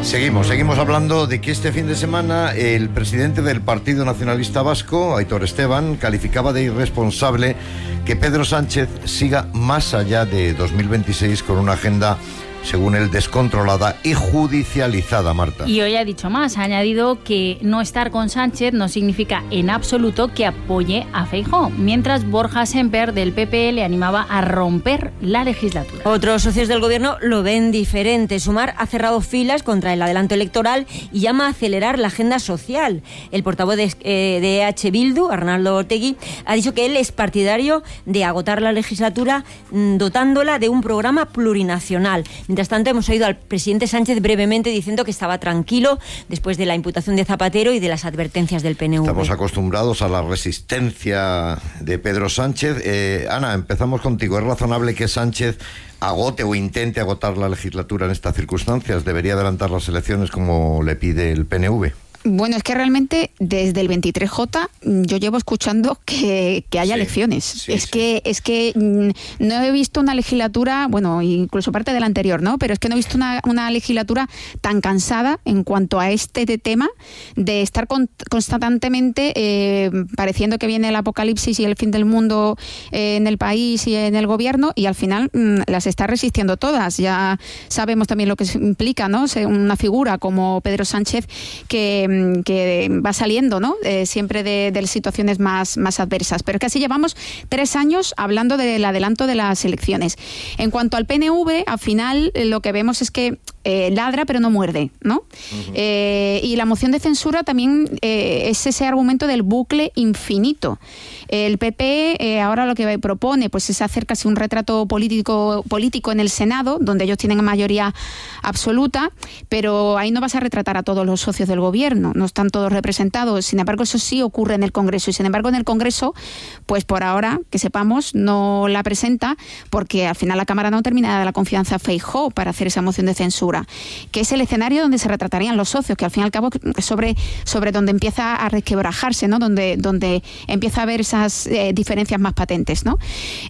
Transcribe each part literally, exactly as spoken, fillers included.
Seguimos, seguimos hablando de que este fin de semana el presidente del Partido Nacionalista Vasco, Aitor Esteban, calificaba de irresponsable que Pedro Sánchez siga más allá de dos mil veintiséis con una agenda, según él, descontrolada y judicializada, Marta. Y hoy ha dicho más, ha añadido que no estar con Sánchez no significa en absoluto que apoye a Feijóo, mientras Borja Sémper del P P le animaba a romper la legislatura. Otros socios del gobierno lo ven diferente. Sumar ha cerrado filas contra el adelanto electoral y llama a acelerar la agenda social. El portavoz de, eh, de E H Bildu, Arnaldo Otegi, ha dicho que él es partidario de agotar la legislatura dotándola de un programa plurinacional. Mientras tanto, hemos oído al presidente Sánchez brevemente diciendo que estaba tranquilo después de la imputación de Zapatero y de las advertencias del P N V. Estamos acostumbrados a la resistencia de Pedro Sánchez. Eh, Ana, empezamos contigo. ¿Es razonable que Sánchez agote o intente agotar la legislatura en estas circunstancias? ¿Debería adelantar las elecciones como le pide el P N V? Bueno, es que realmente desde el veintitrés J yo llevo escuchando que, que haya sí, elecciones. Sí, es, sí. Que, es que no he visto una legislatura, bueno, incluso parte de la anterior, ¿no? Pero es que no he visto una, una legislatura tan cansada en cuanto a este de tema de estar con, constantemente eh, pareciendo que viene el apocalipsis y el fin del mundo eh, en el país y en el gobierno, y al final mmm, las está resistiendo todas. Ya sabemos también lo que implica, ¿no? Una figura como Pedro Sánchez que que va saliendo, ¿no? Eh, siempre de, de situaciones más, más adversas. Pero casi llevamos tres años hablando del adelanto de las elecciones. En cuanto al P N V, al final eh, lo que vemos es que eh, ladra pero no muerde, ¿no? Uh-huh. Eh, y la moción de censura también eh, es ese argumento del bucle infinito. El P P eh, ahora lo que propone pues es hacer casi un retrato político, político en el Senado, donde ellos tienen mayoría absoluta, pero ahí no vas a retratar a todos los socios del gobierno, no están todos representados. Sin embargo, eso sí ocurre en el Congreso, y sin embargo en el Congreso, pues por ahora, que sepamos, no la presenta, porque al final la Cámara no termina de dar la confianza a Feijóo para hacer esa moción de censura, que es el escenario donde se retratarían los socios, que al fin y al cabo es sobre, sobre donde empieza a resquebrajarse, ¿no? Donde, donde empieza a haber esa Eh, diferencias más patentes, ¿no?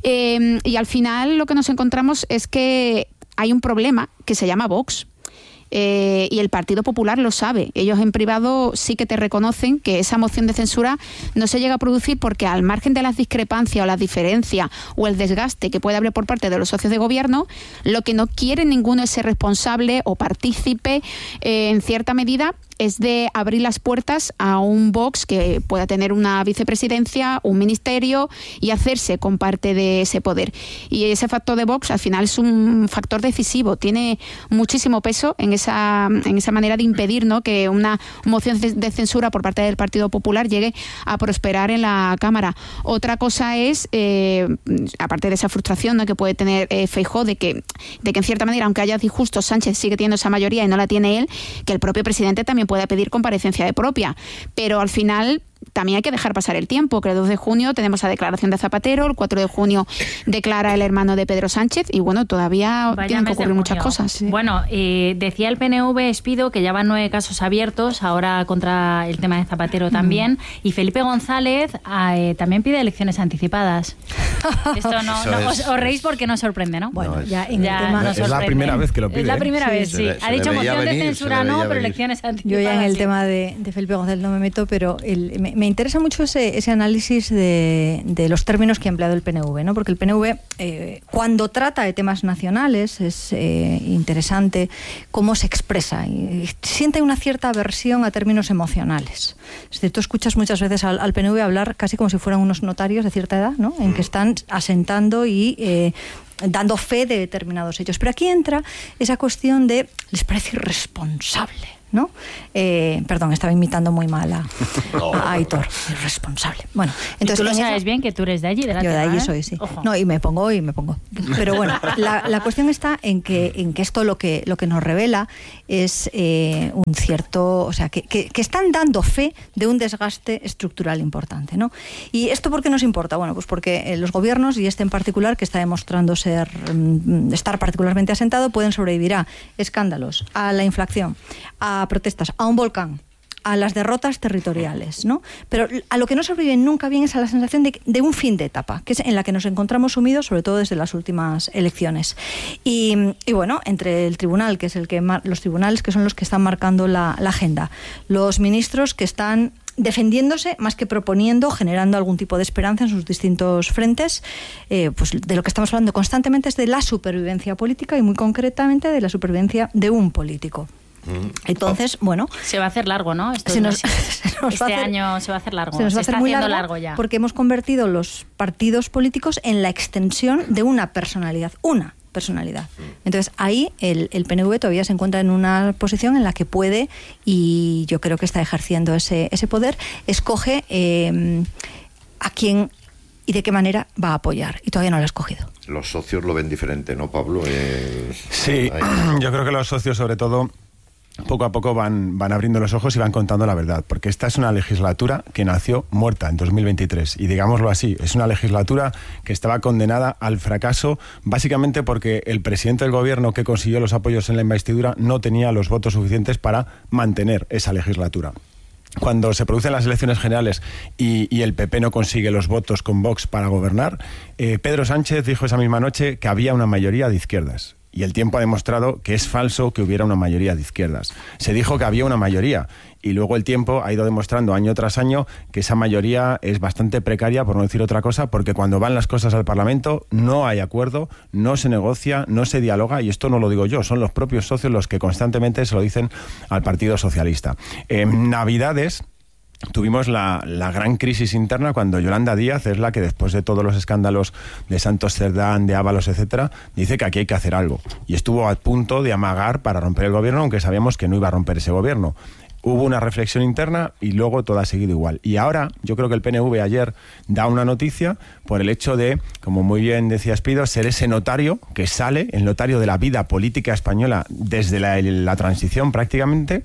Eh, y al final lo que nos encontramos es que hay un problema que se llama Vox. Eh, y el Partido Popular lo sabe. Ellos en privado sí que te reconocen que esa moción de censura no se llega a producir porque, al margen de las discrepancias o las diferencias o el desgaste que puede haber por parte de los socios de gobierno, lo que no quiere ninguno es ser responsable o partícipe eh, en cierta medida es de abrir las puertas a un Vox que pueda tener una vicepresidencia, un ministerio y hacerse con parte de ese poder. Y ese factor de Vox al final es un factor decisivo, tiene muchísimo peso en esa, en esa manera de impedir, ¿no?, que una moción de censura por parte del Partido Popular llegue a prosperar en la Cámara. Otra cosa es, eh, aparte de esa frustración, ¿no?, que puede tener eh, Feijóo de que, de que en cierta manera, aunque haya disgustos, Sánchez sigue teniendo esa mayoría y no la tiene él, que el propio presidente también pueda pedir comparecencia de propia, pero al final también hay que dejar pasar el tiempo, que el dos de junio tenemos la declaración de Zapatero, el cuatro de junio declara el hermano de Pedro Sánchez, y bueno, todavía Vaya tienen que ocurrir muchas cosas. Sí. Bueno, eh, decía el P N V, Espido, que ya van nueve casos abiertos, ahora contra el tema de Zapatero también, mm. y Felipe González eh, también pide elecciones anticipadas. Esto no, no os, os reís porque no sorprende, ¿no? Bueno, no, ya en ya el tema... Es sorprende. La primera vez que lo pide. Es la primera ¿eh? vez, sí. Se sí. le, ha dicho moción venir, de censura no, pero venir. elecciones anticipadas. Yo ya en el sí. tema de, de Felipe González no me meto, pero el, me, me interesa mucho ese, ese análisis de, de los términos que ha empleado el P N V, ¿no? Porque el P N V, eh, cuando trata de temas nacionales, es eh, interesante cómo se expresa. Y siente una cierta aversión a términos emocionales. Es decir, tú escuchas muchas veces al, al P N V hablar casi como si fueran unos notarios de cierta edad, ¿no?, en que están asentando y eh, dando fe de determinados hechos. Pero aquí entra esa cuestión de, les parece irresponsable, ¿no? Eh, perdón, estaba imitando muy mal a, a Aitor, irresponsable. Bueno, entonces, y tú lo sabes esa... bien que tú eres de allí, de la Yo de tierra, allí ¿eh? soy, sí. Ojo. No, y me pongo y me pongo. Pero bueno, la, la cuestión está en que, en que esto lo que, lo que nos revela es eh, un cierto, o sea, que, que, que están dando fe de un desgaste estructural importante, ¿no? ¿Y esto por qué nos importa? Bueno, pues porque los gobiernos, y este en particular, que está demostrando ser estar particularmente asentado, pueden sobrevivir a escándalos, a la inflación, a protestas, a un volcán, a las derrotas territoriales, ¿no? Pero a lo que no sobreviven nunca bien es a la sensación de, de un fin de etapa, que es en la que nos encontramos sumidos, sobre todo desde las últimas elecciones. Y, y bueno, entre el tribunal, que es el que los tribunales que son los que están marcando la, la agenda, los ministros que están defendiéndose más que proponiendo, generando algún tipo de esperanza en sus distintos frentes, eh, pues de lo que estamos hablando constantemente es de la supervivencia política y muy concretamente de la supervivencia de un político. Entonces, bueno... Se va a hacer largo, ¿no? Esto se nos, se nos este va a hacer, año se va a hacer largo. Se nos va se a hacer está muy haciendo largo, largo ya. porque hemos convertido los partidos políticos en la extensión de una personalidad. Una personalidad. Entonces, ahí el, el P N V todavía se encuentra en una posición en la que puede, y yo creo que está ejerciendo ese, ese poder, escoge eh, a quién y de qué manera va a apoyar. Y todavía no lo ha escogido. Los socios lo ven diferente, ¿no, Pablo? Eh, sí, ahí. Yo creo que los socios, sobre todo, poco a poco van, van abriendo los ojos y van contando la verdad, porque esta es una legislatura que nació muerta en dos mil veintitrés, y digámoslo así, es una legislatura que estaba condenada al fracaso, básicamente porque el presidente del gobierno que consiguió los apoyos en la investidura no tenía los votos suficientes para mantener esa legislatura. Cuando se producen las elecciones generales y, y el P P no consigue los votos con Vox para gobernar, eh, Pedro Sánchez dijo esa misma noche que había una mayoría de izquierdas. Y el tiempo ha demostrado que es falso que hubiera una mayoría de izquierdas. Se dijo que había una mayoría y luego el tiempo ha ido demostrando año tras año que esa mayoría es bastante precaria, por no decir otra cosa, porque cuando van las cosas al Parlamento no hay acuerdo, no se negocia, no se dialoga, y esto no lo digo yo, son los propios socios los que constantemente se lo dicen al Partido Socialista. En Navidades tuvimos la, la gran crisis interna cuando Yolanda Díaz es la que, después de todos los escándalos de Santos Cerdán, de Ábalos, etcétera, dice que aquí hay que hacer algo. Y estuvo a punto de amagar para romper el gobierno, aunque sabíamos que no iba a romper ese gobierno. Hubo una reflexión interna y luego todo ha seguido igual. Y ahora yo creo que el P N V ayer da una noticia por el hecho de, como muy bien decía Espido, ser ese notario que sale, el notario de la vida política española desde la, la transición prácticamente.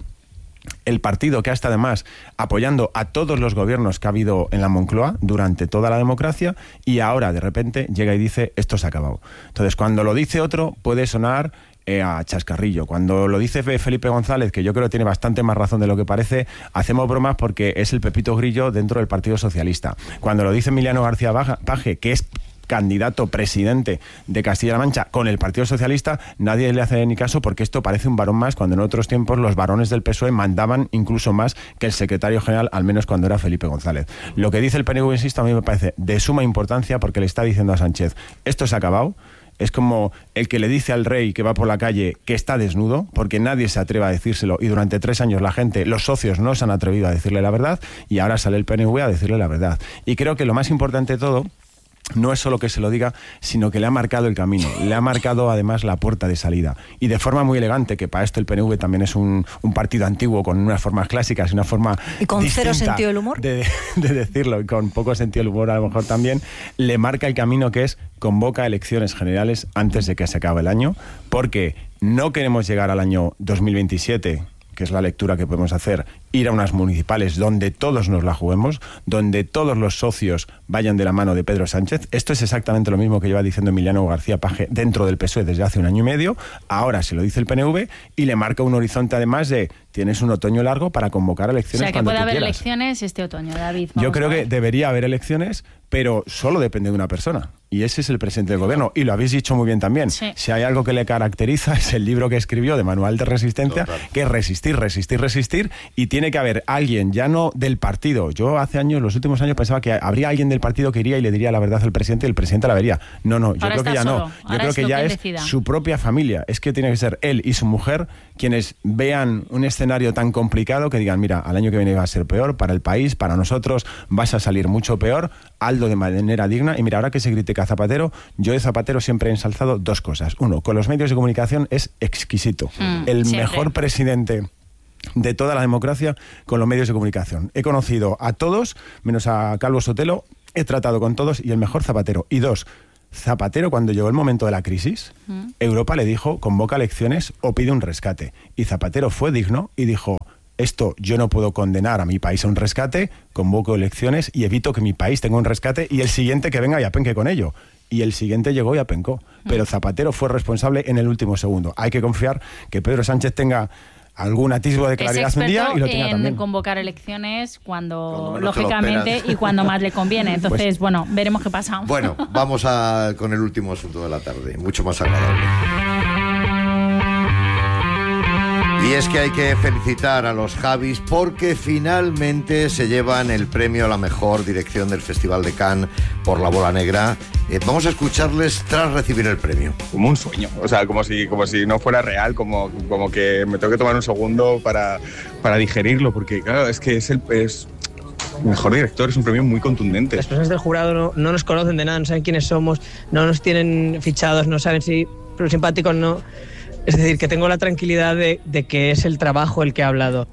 El partido que ha estado además apoyando a todos los gobiernos que ha habido en la Moncloa durante toda la democracia, y ahora de repente llega y dice esto se ha acabado. Entonces, cuando lo dice otro puede sonar eh, a chascarrillo. Cuando lo dice Felipe González, que yo creo que tiene bastante más razón de lo que parece, hacemos bromas porque es el Pepito Grillo dentro del Partido Socialista. Cuando lo dice Emiliano García Paje, que es candidato presidente de Castilla-La Mancha con el Partido Socialista, nadie le hace ni caso, porque esto parece un varón más, cuando en otros tiempos los varones del P S O E mandaban incluso más que el secretario general, al menos cuando era Felipe González. Lo que dice el P N V, insisto, a mí me parece de suma importancia, porque le está diciendo a Sánchez, esto se ha acabado. Es como el que le dice al rey que va por la calle que está desnudo, porque nadie se atreve a decírselo, y durante tres años la gente, los socios, no se han atrevido a decirle la verdad, y ahora sale el P N V a decirle la verdad. Y creo que lo más importante de todo no es solo que se lo diga, sino que le ha marcado el camino, le ha marcado además la puerta de salida, y de forma muy elegante, que para esto el P N V también es un, un partido antiguo con unas formas clásicas y una forma y con cero sentido del humor de, de decirlo, y con poco sentido del humor a lo mejor también, le marca el camino, que es convoca elecciones generales antes de que se acabe el año, porque no queremos llegar al año dos mil veintisiete, que es la lectura que podemos hacer, ir a unas municipales donde todos nos la juguemos, donde todos los socios vayan de la mano de Pedro Sánchez. Esto es exactamente lo mismo que lleva diciendo Emiliano García Paje dentro del P S O E desde hace un año y medio. Ahora se lo dice el P N V y le marca un horizonte además de tienes un otoño largo para convocar elecciones. O sea, que cuando puede haber quieras. elecciones este otoño, David. Yo creo que debería haber elecciones, pero solo depende de una persona. Y ese es el presidente del gobierno. Y lo habéis dicho muy bien también. Sí. Si hay algo que le caracteriza, es el libro que escribió de Manual de Resistencia, Total. que es resistir, resistir, resistir. Y tiene que haber alguien, ya no del partido. Yo hace años, los últimos años, pensaba que habría alguien del partido que iría y le diría la verdad al presidente y el presidente la vería. No, no, yo Ahora creo que ya solo. no. Yo Ahora creo es que ya es decida. su propia familia. Es que tiene que ser él y su mujer quienes vean un escenario tan complicado que digan, mira, al año que viene va a ser peor para el país, para nosotros vas a salir mucho peor, hazlo de manera digna. Y mira, ahora que se critica a Zapatero, yo de Zapatero siempre he ensalzado dos cosas. Uno, con los medios de comunicación es exquisito. Mm, el siempre. mejor presidente de toda la democracia con los medios de comunicación. He conocido a todos, menos a Calvo Sotelo, he tratado con todos, y el mejor Zapatero. Y dos, Zapatero, cuando llegó el momento de la crisis, mm. Europa le dijo, convoca elecciones o pide un rescate. Y Zapatero fue digno y dijo, esto yo no puedo condenar a mi país a un rescate, convoco elecciones y evito que mi país tenga un rescate y el siguiente que venga y apenque con ello. Y el siguiente llegó y apencó. Pero Zapatero fue responsable en el último segundo. Hay que confiar que Pedro Sánchez tenga algún atisbo de claridad un día y lo tenga en también. Convocar elecciones cuando, cuando lógicamente, y cuando más le conviene. Entonces, pues, bueno, veremos qué pasa. Bueno, vamos a, con el último asunto de la tarde, mucho más agradable. Y es que hay que felicitar a los Javis porque finalmente se llevan el premio a la mejor dirección del Festival de Cannes por La Bola Negra. Eh, vamos a escucharles tras recibir el premio. Como un sueño, o sea, como si, como si no fuera real, como, como que me tengo que tomar un segundo para, para digerirlo, porque claro, es que es el... Es... mejor director, es un premio muy contundente. Las personas del jurado no, no nos conocen de nada, no saben quiénes somos, no nos tienen fichados, no saben si pero simpáticos no. Es decir, que tengo la tranquilidad de, de que es el trabajo el que ha hablado.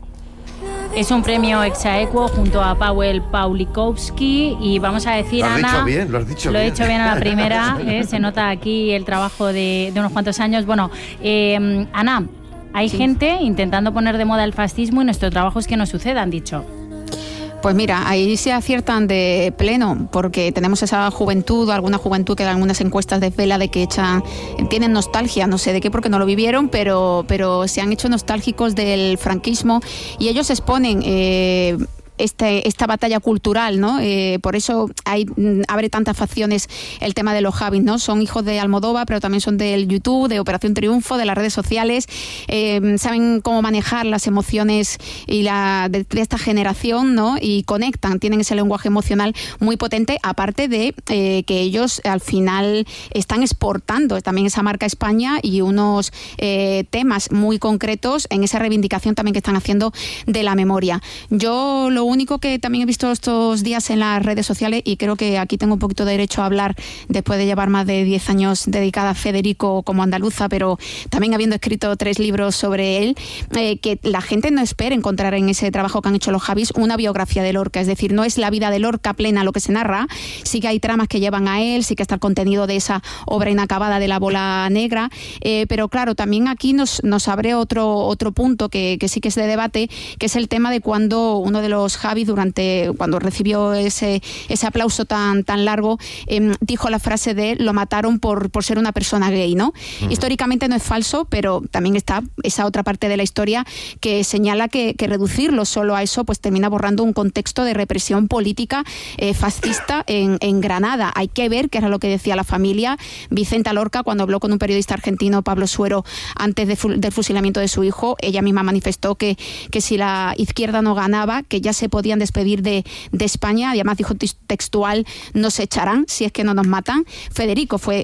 Es un premio ex aequo junto a Paweł Pawlikowski y vamos a decir, Lo has Ana... dicho bien, lo has dicho Lo he bien. hecho bien a la primera, ¿eh? Se nota aquí el trabajo de, de unos cuantos años. Bueno, eh, Ana, hay sí. gente intentando poner de moda el fascismo y nuestro trabajo es que no suceda, han dicho. Pues mira, ahí se aciertan de pleno, porque tenemos esa juventud, o alguna juventud que en algunas encuestas desvela de que echan, tienen nostalgia, no sé de qué porque no lo vivieron, pero, pero se han hecho nostálgicos del franquismo y ellos exponen... Eh, Este, esta batalla cultural, ¿no? Eh, por eso hay, abre tantas facciones el tema de los Javis, ¿no? Son hijos de Almodóvar, pero también son del YouTube, de Operación Triunfo, de las redes sociales, eh, saben cómo manejar las emociones y la, de, de esta generación, ¿no? Y conectan, tienen ese lenguaje emocional muy potente, aparte de eh, que ellos al final están exportando también esa marca España y unos eh, temas muy concretos en esa reivindicación también que están haciendo de la memoria. Yo lo único que también he visto estos días en las redes sociales, y creo que aquí tengo un poquito de derecho a hablar después de llevar más de diez años dedicada a Federico como andaluza, pero también habiendo escrito tres libros sobre él, eh, que la gente no espera encontrar en ese trabajo que han hecho los Javis una biografía de Lorca, es decir, no es la vida de Lorca plena lo que se narra, sí que hay tramas que llevan a él, sí que está el contenido de esa obra inacabada de La Bola Negra, eh, pero claro, también aquí nos, nos abre otro, otro punto que, que sí que es de debate, que es el tema de cuando uno de los Javi, durante cuando recibió ese, ese aplauso tan, tan largo, eh, dijo la frase de lo mataron por, por ser una persona gay, ¿no? Uh-huh. Históricamente no es falso, pero también está esa otra parte de la historia que señala que, que reducirlo solo a eso pues termina borrando un contexto de represión política eh, fascista en, en Granada. Hay que ver, que era lo que decía la familia, Vicenta Lorca, cuando habló con un periodista argentino, Pablo Suero, antes de fu- del fusilamiento de su hijo, ella misma manifestó que, que si la izquierda no ganaba, que ya se podían despedir de, de España, además dijo textual, nos echarán si es que no nos matan. Federico fue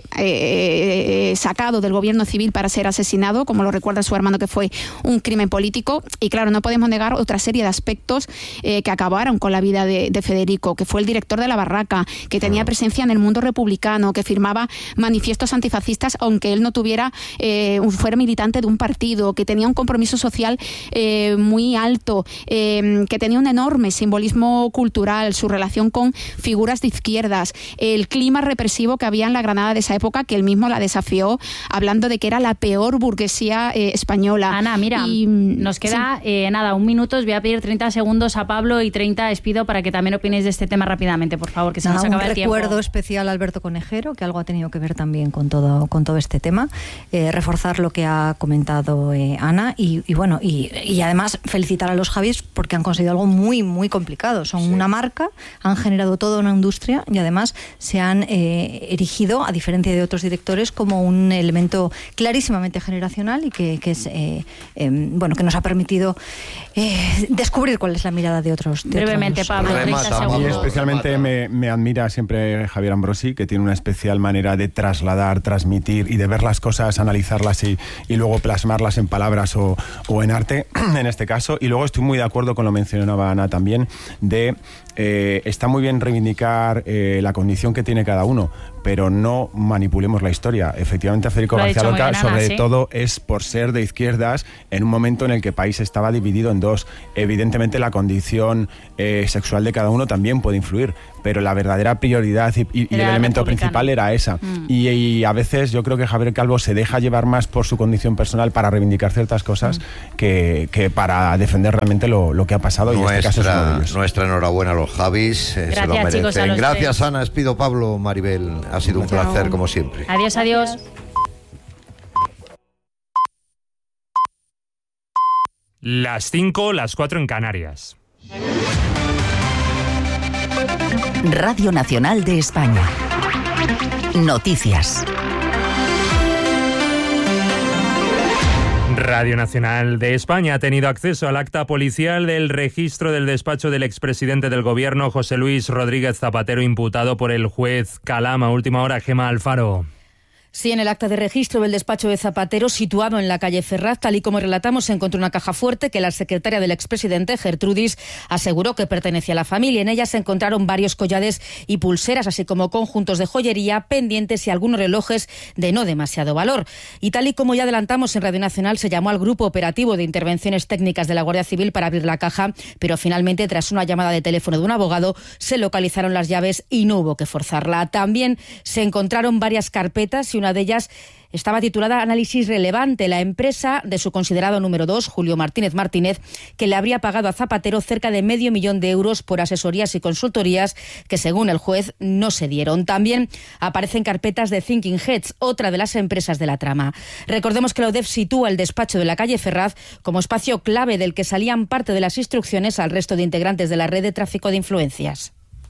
eh, sacado del gobierno civil para ser asesinado, como lo recuerda su hermano, que fue un crimen político, y claro, no podemos negar otra serie de aspectos eh, que acabaron con la vida de, de Federico, que fue el director de La Barraca, que tenía presencia en el mundo republicano, que firmaba manifiestos antifascistas aunque él no tuviera eh, fuera militante de un partido, que tenía un compromiso social eh, muy alto, eh, que tenía un enorme simbolismo cultural, su relación con figuras de izquierdas, el clima represivo que había en la Granada de esa época, que él mismo la desafió hablando de que era la peor burguesía eh, española. Ana, mira, y, nos queda sí. eh, nada, un minuto, os voy a pedir treinta segundos a Pablo y treinta os pido para que también opinéis de este tema rápidamente, por favor, que se nada, nos acaba el tiempo. Un recuerdo especial a Alberto Conejero, que algo ha tenido que ver también con todo, con todo este tema, eh, reforzar lo que ha comentado eh, Ana y, y bueno, y, y además felicitar a los Javis porque han conseguido algo muy, muy complicado. Son sí. una marca, han generado toda una industria y además se han eh, erigido, a diferencia de otros directores, como un elemento clarísimamente generacional y que, que es eh, eh, bueno, que nos ha permitido eh, descubrir cuál es la mirada de otros. De Brevemente, otros. Pablo, treinta segundos. A mí especialmente me, me admira siempre Javier Ambrosi, que tiene una especial manera de trasladar, transmitir y de ver las cosas, analizarlas y, y luego plasmarlas en palabras o, o en arte, en este caso. Y luego estoy muy de acuerdo con lo mencionaba Ana también, de eh, está muy bien reivindicar eh, la condición que tiene cada uno, pero no manipulemos la historia. Efectivamente, Federico García Lorca, bien, sobre Ana, ¿sí? todo, es por ser de izquierdas en un momento en el que el país estaba dividido en dos. Evidentemente, la condición eh, sexual de cada uno también puede influir, pero la verdadera prioridad y, y, y el elemento principal era esa. Mm. Y, y a veces yo creo que Javier Calvo se deja llevar más por su condición personal para reivindicar ciertas cosas mm. que, que para defender realmente lo, lo que ha pasado. Nuestra, y en este caso es uno de ellos. Nuestra enhorabuena a los Javis, eh, gracias, se lo merecen. Chicos, a los gracias, tres. Ana, despido Pablo, Maribel. Ha sido un placer, Chao. como siempre. Adiós, adiós. Las cinco, las cuatro en Canarias. Radio Nacional de España. Noticias. Radio Nacional de España ha tenido acceso al acta policial del registro del despacho del expresidente del Gobierno, José Luis Rodríguez Zapatero, imputado por el juez Calama. Última hora, Gemma Alfaro. Sí, en el acta de registro del despacho de Zapatero, situado en la calle Ferraz, tal y como relatamos, se encontró una caja fuerte que la secretaria del expresidente, Gertrudis, aseguró que pertenecía a la familia. En ella se encontraron varios collares y pulseras, así como conjuntos de joyería, pendientes y algunos relojes de no demasiado valor. Y tal y como ya adelantamos en Radio Nacional, se llamó al Grupo Operativo de Intervenciones Técnicas de la Guardia Civil para abrir la caja, pero finalmente, tras una llamada de teléfono de un abogado, se localizaron las llaves y no hubo que forzarla. También se encontraron varias carpetas y una Una de ellas estaba titulada Análisis Relevante, la empresa de su considerado número dos, Julio Martínez Martínez, que le habría pagado a Zapatero cerca de medio millón de euros por asesorías y consultorías que, según el juez, no se dieron. También aparecen carpetas de Thinking Heads, otra de las empresas de la trama. Recordemos que la UDEF sitúa el despacho de la calle Ferraz como espacio clave del que salían parte de las instrucciones al resto de integrantes de la red de tráfico de influencias.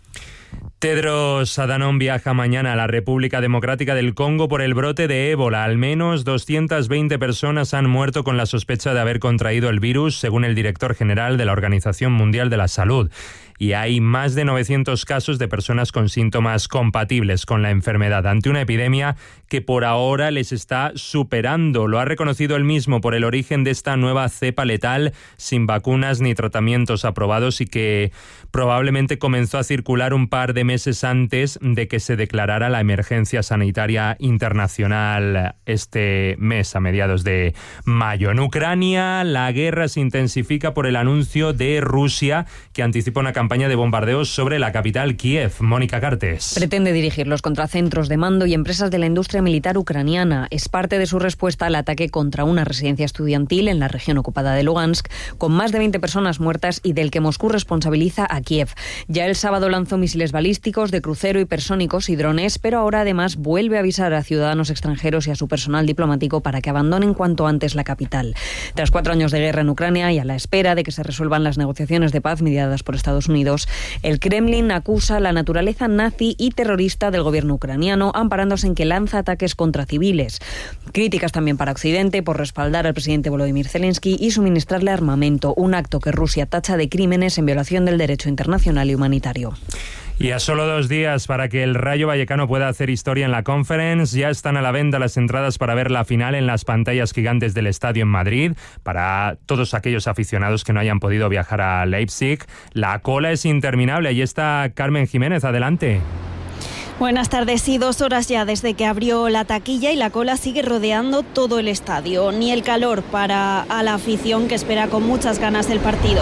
Tedros Adhanom viaja mañana a la República Democrática del Congo por el brote de ébola. Al menos doscientas veinte personas han muerto con la sospecha de haber contraído el virus, según el director general de la Organización Mundial de la Salud. Y hay más de novecientos casos de personas con síntomas compatibles con la enfermedad, ante una epidemia que por ahora les está superando. Lo ha reconocido él mismo por el origen de esta nueva cepa letal, sin vacunas ni tratamientos aprobados, y que probablemente comenzó a circular un par de meses antes de que se declarara la emergencia sanitaria internacional este mes, a mediados de mayo. En Ucrania, la guerra se intensifica por el anuncio de Rusia, que anticipa una campaña campaña de bombardeos sobre la capital, Kiev. Mónica Cartes. Pretende dirigirlos contra centros de mando y empresas de la industria militar ucraniana. Es parte de su respuesta al ataque contra una residencia estudiantil en la región ocupada de Lugansk, con más de veinte personas muertas y del que Moscú responsabiliza a Kiev. Ya el sábado lanzó misiles balísticos de crucero, hipersónicos y drones, pero ahora además vuelve a avisar a ciudadanos extranjeros y a su personal diplomático para que abandonen cuanto antes la capital. Tras cuatro años de guerra en Ucrania y a la espera de que se resuelvan las negociaciones de paz mediadas por Estados Unidos, el Kremlin acusa la naturaleza nazi y terrorista del gobierno ucraniano, amparándose en que lanza ataques contra civiles. Críticas también para Occidente por respaldar al presidente Volodymyr Zelensky y suministrarle armamento, un acto que Rusia tacha de crímenes en violación del derecho internacional y humanitario. Y a solo dos días para que el Rayo Vallecano pueda hacer historia en la Conference, ya están a la venta las entradas para ver la final en las pantallas gigantes del estadio en Madrid. Para todos aquellos aficionados que no hayan podido viajar a Leipzig, la cola es interminable. Ahí está Carmen Jiménez, adelante. Buenas tardes, sí, dos horas ya desde que abrió la taquilla y la cola sigue rodeando todo el estadio. Ni el calor para a la afición que espera con muchas ganas el partido.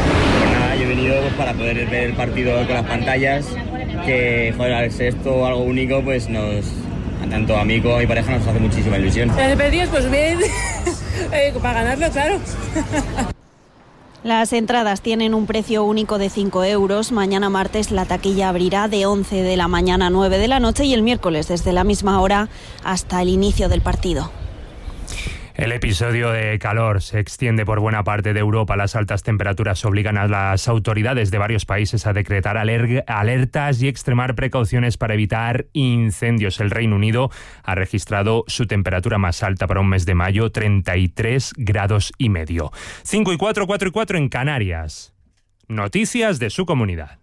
Yo he venido pues, para poder ver el partido con las pantallas, que joder, al ser esto algo único, pues nos, a tanto a mí como a mi pareja nos hace muchísima ilusión. Las partidos, pues bien, eh, para ganarlo, claro. Las entradas tienen un precio único de cinco euros. Mañana martes la taquilla abrirá de once de la mañana a nueve de la noche y el miércoles desde la misma hora hasta el inicio del partido. El episodio de calor se extiende por buena parte de Europa. Las altas temperaturas obligan a las autoridades de varios países a decretar aler- alertas y extremar precauciones para evitar incendios. El Reino Unido ha registrado su temperatura más alta para un mes de mayo, treinta y tres grados y medio. cinco y cuatro, cuatro y cuatro en Canarias. Noticias de su comunidad.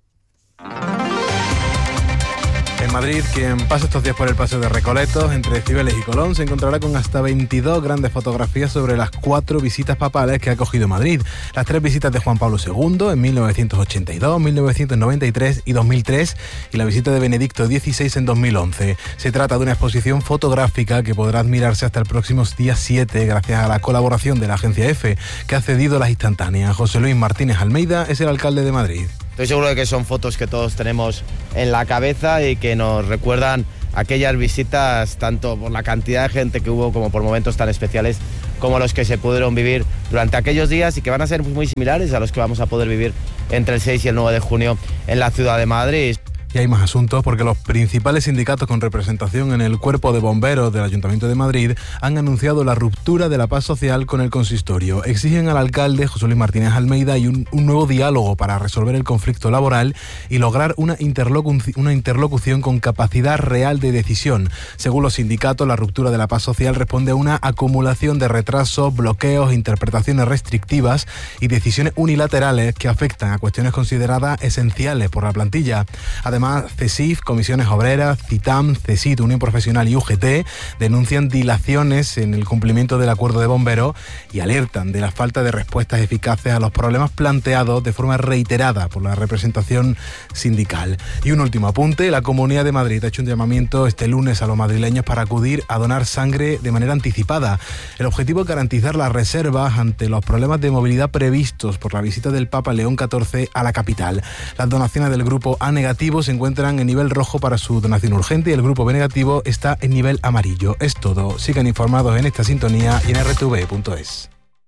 En Madrid, quien pasa estos días por el paseo de Recoletos, entre Cibeles y Colón, se encontrará con hasta veintidós grandes fotografías sobre las cuatro visitas papales que ha acogido Madrid. Las tres visitas de Juan Pablo segundo en mil novecientos ochenta y dos, mil novecientos noventa y tres y dos mil tres, y la visita de Benedicto dieciséis en dos mil once. Se trata de una exposición fotográfica que podrá admirarse hasta el próximo día siete gracias a la colaboración de la agencia EFE, que ha cedido las instantáneas. José Luis Martínez Almeida es el alcalde de Madrid. Estoy seguro de que son fotos que todos tenemos en la cabeza y que nos recuerdan aquellas visitas, tanto por la cantidad de gente que hubo como por momentos tan especiales como los que se pudieron vivir durante aquellos días y que van a ser muy similares a los que vamos a poder vivir entre el seis y el nueve de junio en la ciudad de Madrid. Y hay más asuntos porque los principales sindicatos con representación en el Cuerpo de Bomberos del Ayuntamiento de Madrid han anunciado la ruptura de la paz social con el consistorio. Exigen al alcalde José Luis Martínez Almeida y un, un nuevo diálogo para resolver el conflicto laboral y lograr una, interlocu- una interlocución con capacidad real de decisión. Según los sindicatos, la ruptura de la paz social responde a una acumulación de retrasos, bloqueos, interpretaciones restrictivas y decisiones unilaterales que afectan a cuestiones consideradas esenciales por la plantilla. Además, Además, CESIF, Comisiones Obreras, CITAM, CESIT, Unión Profesional y U G T denuncian dilaciones en el cumplimiento del acuerdo de bomberos y alertan de la falta de respuestas eficaces a los problemas planteados de forma reiterada por la representación sindical. Y un último apunte, la Comunidad de Madrid ha hecho un llamamiento este lunes a los madrileños para acudir a donar sangre de manera anticipada. El objetivo es garantizar las reservas ante los problemas de movilidad previstos por la visita del Papa León catorce a la capital. Las donaciones del grupo A negativo se encuentran en nivel rojo para su donación urgente y el grupo B negativo está en nivel amarillo. Es todo. Sigan informados en esta sintonía y en erre te ve punto es.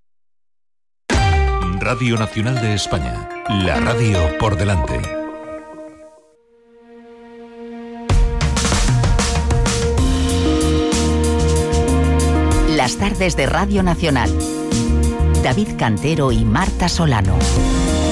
Radio Nacional de España. La radio por delante. Las tardes de Radio Nacional. David Cantero y Marta Solano.